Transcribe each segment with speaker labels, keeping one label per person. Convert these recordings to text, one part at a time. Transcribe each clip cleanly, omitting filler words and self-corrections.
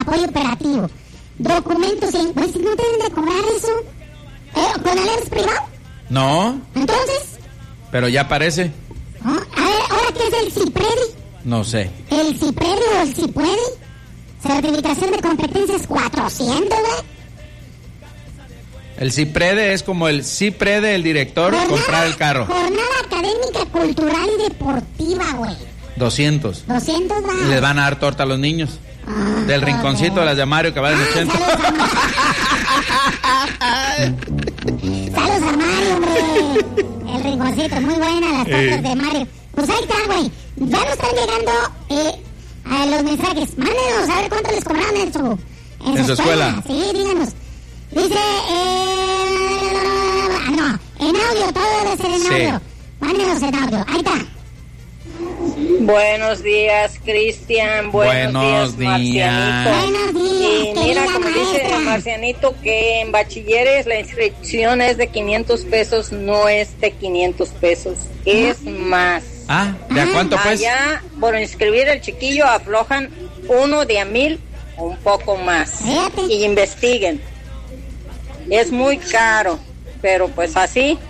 Speaker 1: apoyo operativo. Documentos, pues no te deben de cobrar eso. ¿Conalep es privado?
Speaker 2: No.
Speaker 1: ¿Entonces?
Speaker 2: Pero ya aparece.
Speaker 1: ¿Oh? A ver, ¿ahora qué es el CIPREDI?
Speaker 2: No sé.
Speaker 1: ¿El CIPREDI o el CIPUEDI? Certificación de competencias 400, güey.
Speaker 2: El CIPREDE es como el CIPREDE, el director, comprar el carro.
Speaker 1: Jornada académica, cultural y deportiva, güey.
Speaker 2: 200.
Speaker 1: 200, va.
Speaker 2: Y les van a dar torta a los niños. Del rinconcito de las de Mario que valen 80.
Speaker 1: Saludos a Mario, hombre. El rinconcito, muy buena las tortas de Mario. Pues ahí está, güey. Ya nos están llegando a los mensajes. Mándenos a ver cuánto les cobraron en su escuela. Sí, díganos. Dice, no, en audio, todo debe ser en audio. Mándenos en audio. Ahí está.
Speaker 3: Buenos días, Cristian. Buenos días, Marcianito.
Speaker 1: Buenos días,
Speaker 3: y mira, como
Speaker 1: maestra.
Speaker 3: dice Marcianito, que en bachilleres la inscripción es de 500 pesos, no es de 500 pesos, es más.
Speaker 2: Ah, ¿de a cuánto pues?
Speaker 3: Allá, por inscribir el chiquillo, aflojan uno de a 1,000 o un poco más.
Speaker 1: Fíjate.
Speaker 3: Y investiguen. Es muy caro, pero pues así,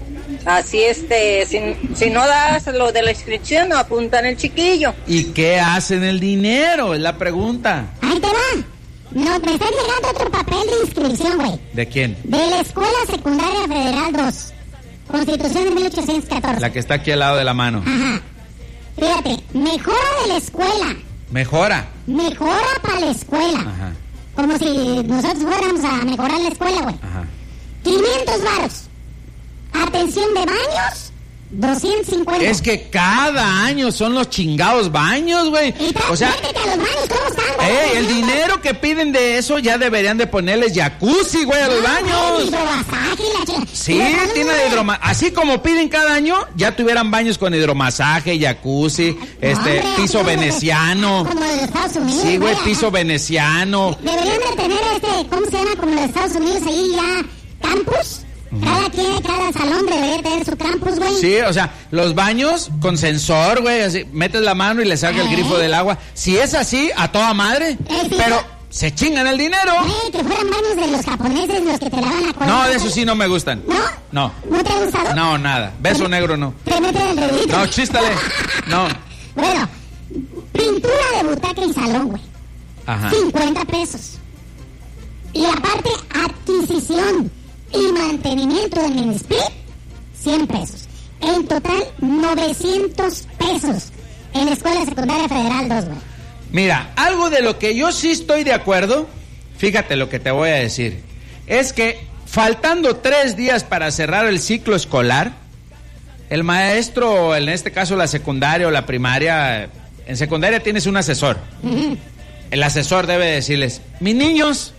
Speaker 3: si no das lo de la inscripción, no apuntan el chiquillo.
Speaker 2: ¿Y qué hacen el dinero? Es la pregunta.
Speaker 1: Ahí te va. No, me está llegando otro papel de inscripción, güey.
Speaker 2: ¿De quién?
Speaker 1: De la Escuela Secundaria Federal 2. Constitución de 1814.
Speaker 2: La que está aquí al lado de la mano.
Speaker 1: Ajá. Fíjate, mejora de la escuela.
Speaker 2: Mejora.
Speaker 1: Mejora para la escuela.
Speaker 2: Ajá.
Speaker 1: Como si nosotros fuéramos a mejorar la escuela, güey.
Speaker 2: Ajá.
Speaker 1: 500 varos. Atención de baños, 250.
Speaker 2: Es que cada año son los chingados baños, güey. O sea,
Speaker 1: métete a los baños, ¿cómo están, güey?
Speaker 2: el dinero que piden de eso ya deberían de ponerles jacuzzi, güey, a los baños.
Speaker 1: Hidromasaje,
Speaker 2: Sí, tiene hidromasaje. Así como piden cada año, ya tuvieran baños con hidromasaje, jacuzzi, piso veneciano.
Speaker 1: Como de Estados Unidos.
Speaker 2: Sí, güey, piso veneciano.
Speaker 1: Deberían de tener ¿cómo se llama? Como los Estados Unidos ahí ya, campus. Cada salón debería tener su campus, güey.
Speaker 2: Sí, o sea, los baños con sensor, güey, así, metes la mano y le saca el grifo del agua. Si es así, a toda madre, pero se chingan el dinero.
Speaker 1: Güey, que fueran baños de los japoneses los que te lavan la cola.
Speaker 2: No, de eso sí no me gustan.
Speaker 1: ¿No?
Speaker 2: No.
Speaker 1: ¿No te ha gustado?
Speaker 2: No, nada. Beso negro no.
Speaker 1: Te meten el dedito.
Speaker 2: No, chístale. No.
Speaker 1: Bueno, pintura de butaca y salón, güey.
Speaker 2: Ajá.
Speaker 1: 50 pesos. Y aparte, adquisición y mantenimiento del mini split, 100 pesos. En total, 900 pesos en la Escuela Secundaria Federal 2, güey.
Speaker 2: Mira, algo de lo que yo sí estoy de acuerdo, fíjate lo que te voy a decir, es que faltando 3 días para cerrar el ciclo escolar, el maestro, en este caso la secundaria o la primaria, en secundaria tienes un asesor. El asesor debe decirles, mis niños,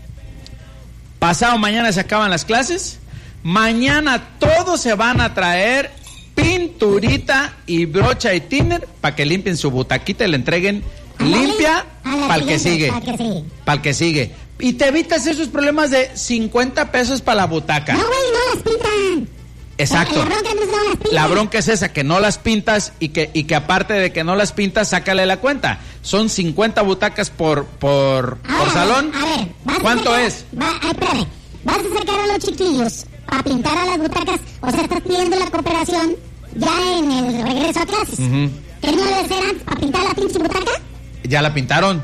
Speaker 2: pasado mañana se acaban las clases, mañana todos se van a traer pinturita y brocha y thinner para que limpien su butaquita y le entreguen limpia para el que sigue. Para el que sigue. Y te evitas esos problemas de 50 pesos para la butaca.
Speaker 1: No, güey, no las pintan.
Speaker 2: Exacto.
Speaker 1: La bronca no las pintan.
Speaker 2: La bronca es esa, que no las pintas y que aparte de que no las pintas, sácale la cuenta. Son 50 butacas por salón.
Speaker 1: A ver,
Speaker 2: ¿cuánto es?
Speaker 1: Espérame, vas a sacar a los chiquillos a pintar a las butacas, o sea, estás pidiendo la cooperación ya en el regreso a clases. ¿Qué no debe ser antes para pintar la pinche butaca?
Speaker 2: Ya la pintaron.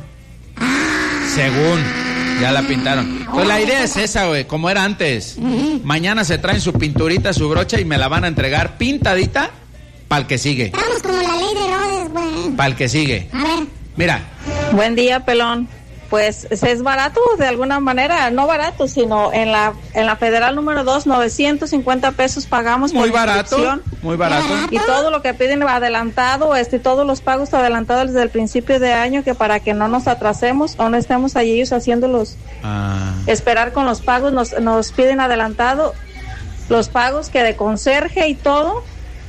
Speaker 2: Según, ya la pintaron. Pues la idea es esa, güey, como era antes. Mañana se traen su pinturita, su brocha y me la van a entregar pintadita para el que sigue.
Speaker 1: Estamos como la ley de Herodes, güey.
Speaker 2: Para el que sigue.
Speaker 1: A ver.
Speaker 2: Mira.
Speaker 3: Buen día, pelón. Pues es barato de alguna manera, no barato, sino en la Federal número 2, 950 pesos pagamos
Speaker 2: muy
Speaker 3: por
Speaker 2: barato,
Speaker 3: inscripción.
Speaker 2: Muy barato.
Speaker 3: Y todo lo que piden adelantado, todos los pagos adelantados desde el principio de año, que para que no nos atrasemos o no estemos allí ellos haciéndolos esperar con los pagos, nos piden adelantado los pagos que de conserje y todo,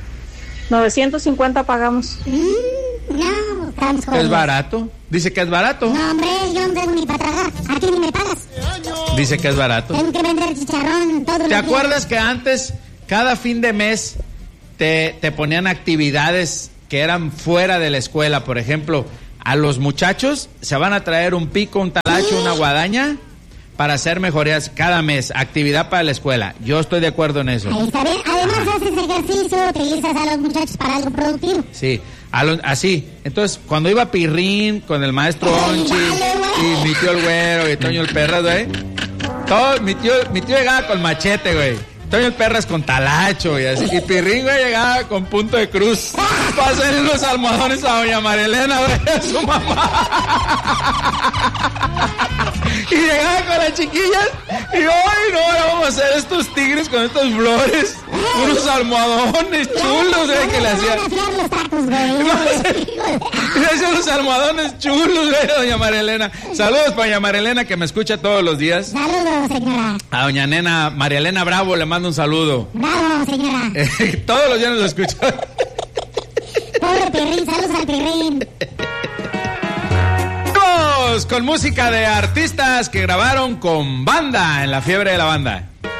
Speaker 3: 950 pagamos.
Speaker 1: No, estamos jodidos.
Speaker 2: Es barato. Dice que es barato.
Speaker 1: No, hombre, yo no tengo ni para tragar. Aquí ni me pagas.
Speaker 2: Dice que es barato.
Speaker 1: Tengo que vender chicharrón todo.
Speaker 2: ¿Te acuerdas que antes, cada fin de mes, te ponían actividades que eran fuera de la escuela? Por ejemplo, a los muchachos se van a traer un pico, un talacho, una guadaña para hacer mejorías cada mes, actividad para la escuela. Yo estoy de acuerdo en eso.
Speaker 1: Ahí está bien. Además haces ejercicio, utilizas a los muchachos para algo productivo.
Speaker 2: Sí, así. Entonces, cuando iba Pirrín con el maestro Onchi y mi tío el Güero y Toño el Perras, güey, mi tío llegaba con machete, güey. Toño el Perras con talacho y así. Y Pirrín, güey, llegaba con punto de cruz para hacerle los almohadones a doña Marielena, güey, a su mamá. Y llegaba con las chiquillas y ay, no, ahora vamos a hacer estos tigres con estas flores, unos almohadones chulos, güey, que le hacían. Le hacían los almohadones chulos, güey, a doña Marielena. Saludos para doña Marielena, que me escucha todos los días.
Speaker 1: Saludos, señora.
Speaker 2: A doña nena María Elena Bravo le mando un saludo.
Speaker 1: Bravo, señora.
Speaker 2: Todos los días nos escucha.
Speaker 1: Pobre Pirrín, saludos al Pirrín.
Speaker 2: Con música de artistas que grabaron con banda en la fiebre de la banda.